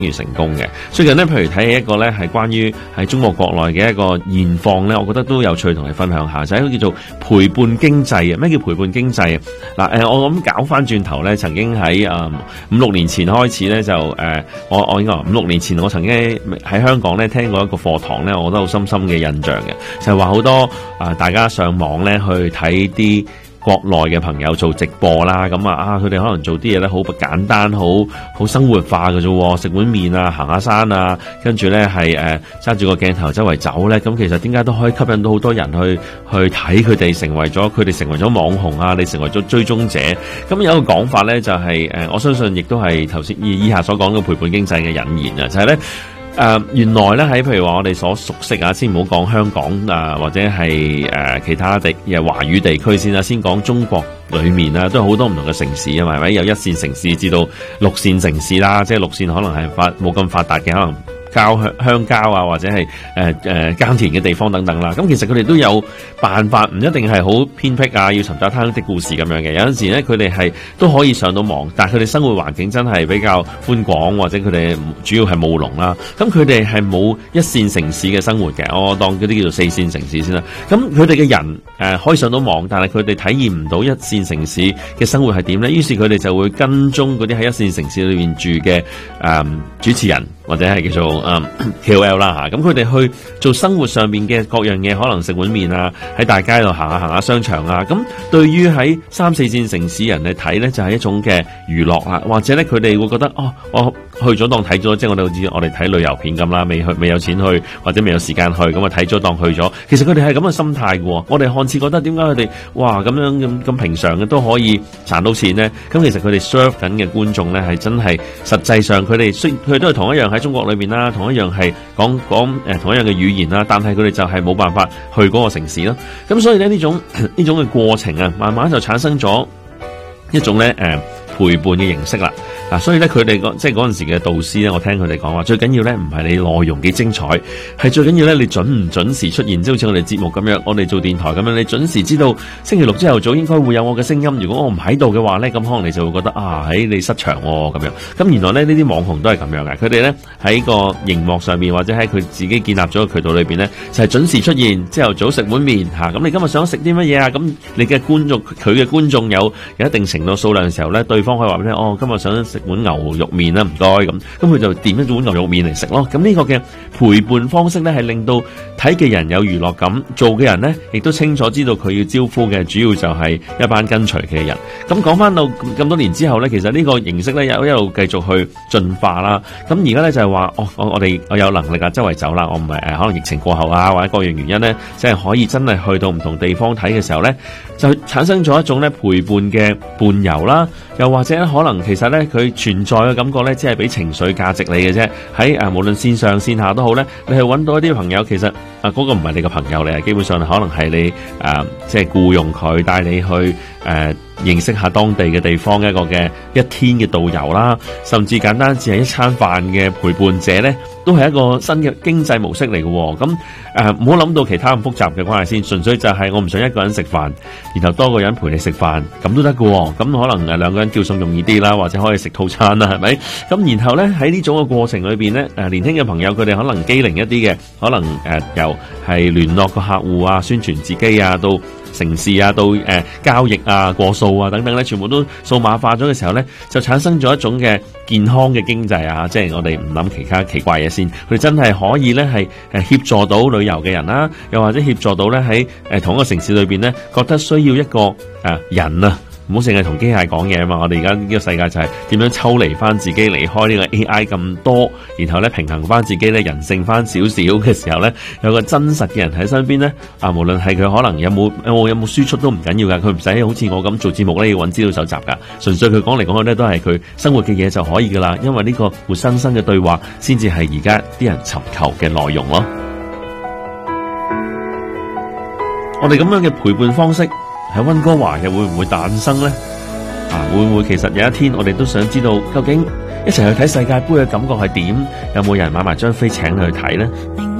完成功嘅。最近咧，譬如睇起一個咧係關於喺中國國內嘅一個現況咧，我覺得都有趣同你分享下，就係一個叫做陪伴經濟啊。咩叫陪伴經濟啊？嗱，我諗搞翻轉頭咧，曾經喺5-6年前開始咧，就我應該5-6年前我曾經喺香港咧聽過一個課堂咧，我覺得好深深嘅印象嘅，就係話好多大家上網咧去睇啲國內嘅朋友做直播啦，咁佢哋可能做啲嘢咧好簡單，好生活化嘅啫，食碗麵啊，行下山啊，跟住咧係揸住個鏡頭周圍走咧，咁其實點解都可以吸引到好多人去睇佢哋，成為咗網紅啊，你成為咗追蹤者。咁有一個講法咧就係我相信亦都係頭先以下所講嘅陪伴經濟嘅引言啊，就係咧原來咧喺譬如話我哋所熟悉啊，先唔好講香港或者係其他華語地區先啦，先講中國裏面都有好多唔同嘅城市啊，係咪？由一線城市至到六線城市啦，即係六線可能係冇咁發達嘅，可能鄉郊啊，或者係耕田嘅地方等等啦。咁其實佢哋都有辦法，唔一定係好偏僻啊，要尋找他的故事咁樣嘅。有陣時咧，佢哋係都可以上到網，但係佢哋生活環境真係比較寬廣，或者佢哋主要係務農啦。咁佢哋係冇一線城市嘅生活嘅，我當嗰啲叫做四線城市先啦。咁佢哋嘅人可以上到網，但係佢哋體驗唔到一線城市嘅生活係點咧？於是佢哋就會跟蹤嗰啲喺一線城市裏面住嘅主持人，或者係叫做KOL 啦嚇，咁佢哋去做生活上面嘅各樣嘢，可能食碗麵啊，喺大街度行下商場啊，咁對於喺3-4線城市人嚟睇咧，就係一種嘅娛樂啦，或者咧佢哋會覺得我去咗當睇咗，即係我哋好似我哋睇旅遊片咁啦，未有錢去或者未有時間去，咁睇咗當去咗。其實佢哋係咁嘅心態嘅喎，我哋看似覺得點解佢哋哇咁樣咁平常嘅都可以賺到錢咧？咁其實佢哋 serve 緊嘅觀眾咧係真係實際上佢哋都係同一樣喺中國裏面啦，同一樣係講同一樣嘅語言啦，但係佢哋就係冇辦法去嗰個城市咯。咁所以咧呢種嘅過程啊，慢慢就產生咗一種咧陪伴嘅形式啦。所以咧佢哋即係嗰陣時嘅導師咧，我聽佢哋講話，最緊要咧唔係你內容幾精彩，係最緊要咧你準唔準時出現，即係好似我哋節目咁樣，我哋做電台咁樣，你準時知道星期六朝頭早應該會有我嘅聲音。如果我唔喺度嘅話咧，咁可能你就會覺得你失場咁樣。咁原來咧呢啲網紅都係咁樣嘅，佢哋咧喺個熒幕上面或者喺佢自己建立咗嘅渠道裏邊咧，就係準時出現，朝頭早食碗麵嚇。咁你今日想食啲乜嘢啊？咁你嘅觀眾，佢嘅觀眾有一定程度數量嘅時候咧，對方可以話俾你聽，今日想食碗牛肉麵啦，唔該咁佢就點一碗牛肉麵嚟食咯。咁呢個嘅陪伴方式咧，係令到睇嘅人有娛樂感，做嘅人咧亦都清楚知道佢要招呼嘅主要就係一班跟隨嘅人。咁講翻到咁多年之後咧，其實呢個形式咧一路繼續去進化啦。咁而家咧就係話，我有能力啊，周圍走啦，我唔係可能疫情過後啊，或者各樣原因咧，即係可以真係去到唔同地方睇嘅時候咧，就產生咗一種咧陪伴嘅伴遊啦。又或者可能其實咧佢存在嘅感覺咧，只係俾情緒價值你嘅啫。喺無論線上線下都好咧，你係揾到一啲朋友，其實嗰個唔係你嘅朋友嚟，係基本上可能係你即係僱用佢帶你去認識下當地嘅地方，一個嘅一天嘅導遊啦，甚至簡單只係一餐飯嘅陪伴者咧，都係一個新嘅經濟模式嚟嘅。咁唔好諗到其他咁複雜嘅關係先，純粹就係我唔想一個人食飯，然後多個人陪你食飯，咁都得嘅。咁可能兩個人叫餸容易啲啦，或者可以食套餐啦，係咪？咁然後咧喺呢種嘅過程裏邊咧，年輕嘅朋友佢哋可能機靈一啲嘅，可能由係聯絡個客戶啊、宣傳自己啊，到城市啊，到交易啊、過數啊等等咧，全部都數碼化咗嘅時候咧，就產生咗一種嘅健康嘅經濟啊！即係我哋唔諗其他奇怪嘢先，佢哋真係可以咧係協助到旅遊嘅人啦，又或者協助到咧喺同一個城市裏邊咧，覺得需要一個人啊。唔好淨係同機械講嘢啊嘛！我哋而家呢個世界就係點樣抽離翻自己，離開呢個 AI 咁多，然後咧平衡翻自己咧，人性翻少少嘅時候咧，有個真實嘅人喺身邊咧，無論係佢可能有冇輸出都唔緊要噶，佢唔使好似我咁做節目咧要揾資料搜集噶，純粹佢講嚟講去咧都係佢生活嘅嘢就可以噶啦，因為呢個活生生嘅對話先至係而家啲人尋求嘅內容咯。我哋咁樣嘅陪伴方式喺溫哥華又會唔會誕生呢？會唔會其實有一天我哋都想知道究竟一齊去睇世界盃嘅感覺係點？有冇人買埋張飛請你去睇呢？